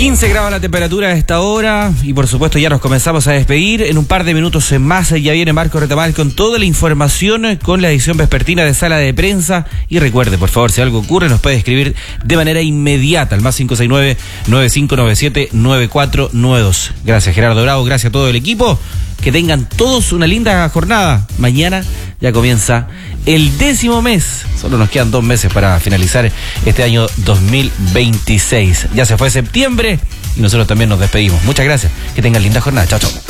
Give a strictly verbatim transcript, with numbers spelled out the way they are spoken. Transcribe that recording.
quince grados la temperatura a esta hora y por supuesto ya nos comenzamos a despedir. En un par de minutos en más ya viene Marco Retamal con toda la información, con la edición vespertina de Sala de Prensa. Y recuerde, por favor, si algo ocurre nos puede escribir de manera inmediata al más cinco seis nueve, nueve cinco nueve siete, nueve cuatro nueve dos. Gracias Gerardo Bravo, gracias a todo el equipo. Que tengan todos una linda jornada. Mañana ya comienza el décimo mes. Solo nos quedan dos meses para finalizar este año dos mil veintiséis. Ya se fue septiembre y nosotros también nos despedimos. Muchas gracias. Que tengan linda jornada. Chao, chao.